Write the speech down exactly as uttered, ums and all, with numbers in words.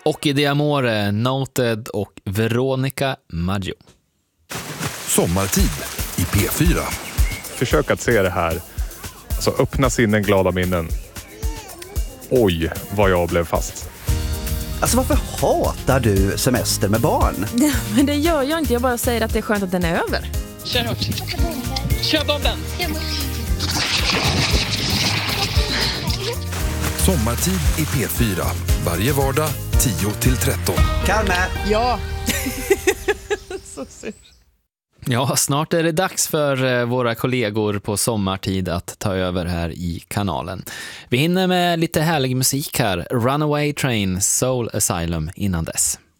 Occhi d'Amore, Noted och Veronica Maggio. Sommartid i P fyra. Försök att se det här. Alltså öppna sinnen, glada minnen. Oj, vad jag blev fast. Alltså varför hatar du semester med barn? Ja, men det gör jag inte, jag bara säger att det är skönt att den är över. Kör hårt. Kör bollen. Sommartid i P fyra. Varje vardag tio till tretton. Kalme! Ja. Så sur. Ja, snart är det dags för våra kollegor på Sommartid att ta över här i kanalen. Vi hinner med lite härlig musik här. Runaway Train, Soul Asylum innan dess.